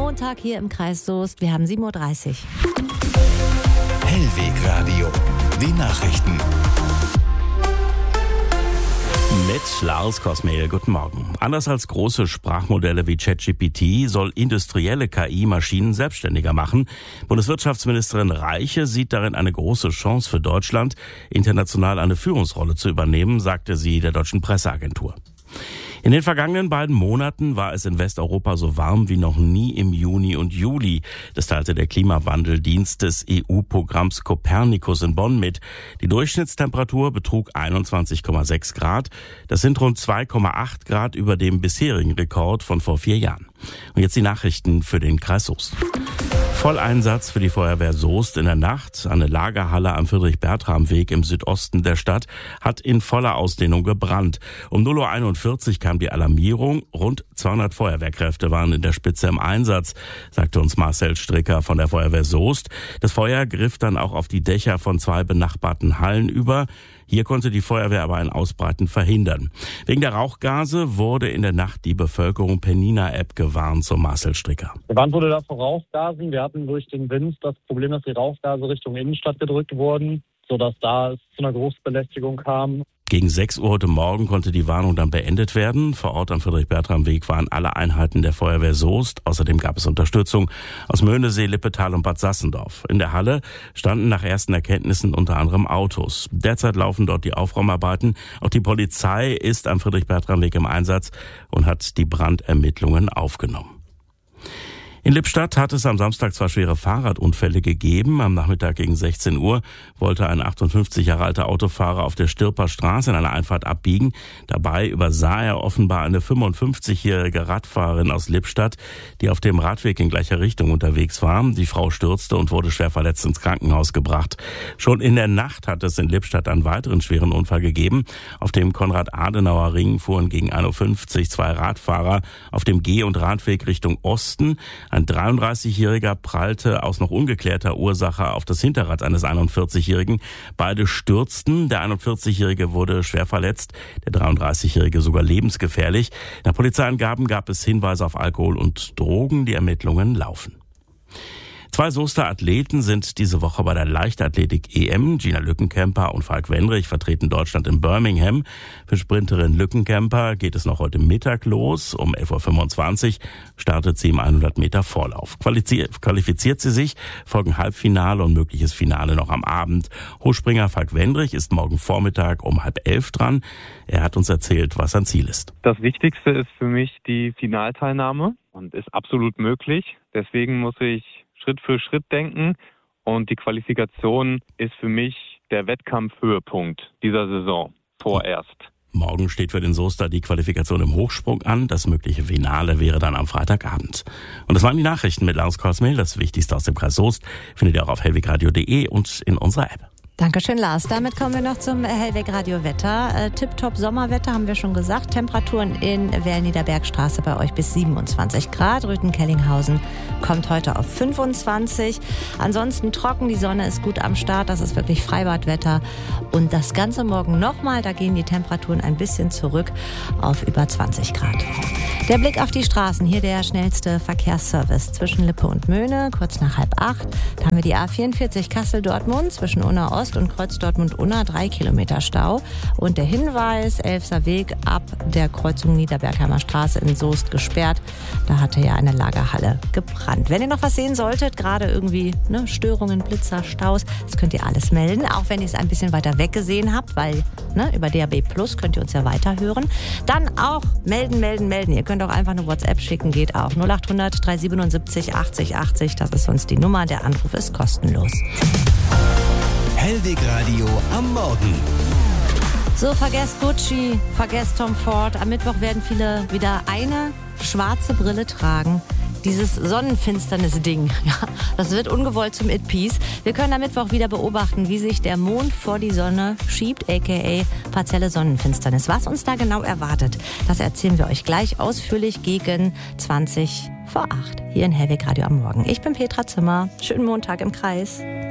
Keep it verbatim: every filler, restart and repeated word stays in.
Montag hier im Kreis Soest. Wir haben sieben Uhr dreißig. Hellweg Radio. Die Nachrichten. Mit Lars Kosmehl, guten Morgen. Anders als große Sprachmodelle wie ChatGPT soll industrielle K I-Maschinen selbstständiger machen. Bundeswirtschaftsministerin Reiche sieht darin eine große Chance für Deutschland, international eine Führungsrolle zu übernehmen, sagte sie der Deutschen Presseagentur. In den vergangenen beiden Monaten war es in Westeuropa so warm wie noch nie im Juni und Juli. Das teilte der Klimawandeldienst des E U-Programms Copernicus in Bonn mit. Die Durchschnittstemperatur betrug einundzwanzig Komma sechs Grad. Das sind rund zwei Komma acht Grad über dem bisherigen Rekord von vor vier Jahren. Und jetzt die Nachrichten für den Kreis Soest. Volleinsatz für die Feuerwehr Soest in der Nacht. Eine Lagerhalle am Friedrich-Bertram-Weg im Südosten der Stadt hat in voller Ausdehnung gebrannt. Um null Uhr einundvierzig kam die Alarmierung. Rund zweihundert Feuerwehrkräfte waren in der Spitze im Einsatz, sagte uns Marcel Stricker von der Feuerwehr Soest. Das Feuer griff dann auch auf die Dächer von zwei benachbarten Hallen über. Hier konnte die Feuerwehr aber ein Ausbreiten verhindern. Wegen der Rauchgase wurde in der Nacht die Bevölkerung per Nina-App gewarnt, so Marcel Stricker. Gewarnt wurde da vor Rauchgasen. Wir hatten durch den Wind das Problem, dass die Rauchgase Richtung Innenstadt gedrückt wurden, sodass da es zu einer Großbelästigung kam. Gegen sechs Uhr heute Morgen konnte die Warnung dann beendet werden. Vor Ort am Friedrich-Bertram-Weg waren alle Einheiten der Feuerwehr Soest. Außerdem gab es Unterstützung aus Möhnesee, Lippetal und Bad Sassendorf. In der Halle standen nach ersten Erkenntnissen unter anderem Autos. Derzeit laufen dort die Aufräumarbeiten. Auch die Polizei ist am Friedrich-Bertram-Weg im Einsatz und hat die Brandermittlungen aufgenommen. In Lippstadt hat es am Samstag zwei schwere Fahrradunfälle gegeben. Am Nachmittag gegen sechzehn Uhr wollte ein achtundfünfzig Jahre alter Autofahrer auf der Stirper Straße in einer Einfahrt abbiegen. Dabei übersah er offenbar eine fünfundfünfzigjährige Radfahrerin aus Lippstadt, die auf dem Radweg in gleicher Richtung unterwegs war. Die Frau stürzte und wurde schwer verletzt ins Krankenhaus gebracht. Schon in der Nacht hat es in Lippstadt einen weiteren schweren Unfall gegeben. Auf dem Konrad-Adenauer-Ring fuhren gegen ein Uhr fünfzig zwei Radfahrer auf dem Geh- und Radweg Richtung Osten. Ein dreiunddreißigjähriger prallte aus noch ungeklärter Ursache auf das Hinterrad eines einundvierzigjährigen. Beide stürzten. Der einundvierzigjährige wurde schwer verletzt, der dreiunddreißigjährige sogar lebensgefährlich. Nach Polizeiangaben gab es Hinweise auf Alkohol und Drogen. Die Ermittlungen laufen. Zwei Soester Athleten sind diese Woche bei der Leichtathletik-E M. Gina Lückenkämper und Falk Wendrich vertreten Deutschland in Birmingham. Für Sprinterin Lückenkämper geht es noch heute Mittag los. Um elf Uhr fünfundzwanzig startet sie im hundert Meter Vorlauf. Qualifiziert sie sich, folgen Halbfinale und mögliches Finale noch am Abend. Hochspringer Falk Wendrich ist morgen Vormittag um halb elf dran. Er hat uns erzählt, was sein Ziel ist. Das Wichtigste ist für mich die Finalteilnahme und ist absolut möglich. Deswegen muss ich Schritt für Schritt denken und die Qualifikation ist für mich der Wettkampfhöhepunkt dieser Saison vorerst. Morgen steht für den Soester die Qualifikation im Hochsprung an. Das mögliche Finale wäre dann am Freitagabend. Und das waren die Nachrichten mit Lars Kosmehl. Das Wichtigste aus dem Kreis Soest findet ihr auch auf hellwegradio punkt de und in unserer App. Dankeschön, Lars. Damit kommen wir noch zum Hellweg Radio Wetter. Äh, Tipptopp Sommerwetter haben wir schon gesagt. Temperaturen in Werl-Niederbergstraße bei euch bis siebenundzwanzig Grad. Rüthen-Kellinghausen kommt heute auf fünfundzwanzig. Ansonsten trocken, die Sonne ist gut am Start. Das ist wirklich Freibadwetter. Und das Ganze morgen nochmal. Da gehen die Temperaturen ein bisschen zurück auf über zwanzig Grad. Der Blick auf die Straßen. Hier der schnellste Verkehrsservice zwischen Lippe und Möhne. Kurz nach halb acht. Da haben wir die A vierundvierzig Kassel-Dortmund zwischen Unna Ost und Kreuz Dortmund-Unna, drei Kilometer Stau. Und der Hinweis, Elfser Weg ab der Kreuzung Niederbergheimer Straße in Soest gesperrt. Da hatte ja eine Lagerhalle gebrannt. Wenn ihr noch was sehen solltet, gerade irgendwie ne, Störungen, Blitzer, Staus, das könnt ihr alles melden. Auch wenn ihr es ein bisschen weiter weg gesehen habt, weil ne, über D A B Plus könnt ihr uns ja weiterhören. Dann auch melden, melden, melden. Ihr könnt auch einfach eine WhatsApp schicken, geht auch. null acht hundert dreihundertsiebenundsiebzig achtzig achtzig, das ist sonst die Nummer. Der Anruf ist kostenlos. Hellweg Radio am Morgen. So, vergesst Gucci, vergesst Tom Ford. Am Mittwoch werden viele wieder eine schwarze Brille tragen. Dieses Sonnenfinsternis-Ding, ja, das wird ungewollt zum It-Piece. Wir können am Mittwoch wieder beobachten, wie sich der Mond vor die Sonne schiebt, aka partielle Sonnenfinsternis. Was uns da genau erwartet, das erzählen wir euch gleich ausführlich gegen zwanzig vor acht hier in Hellweg Radio am Morgen. Ich bin Petra Zimmer. Schönen Montag im Kreis.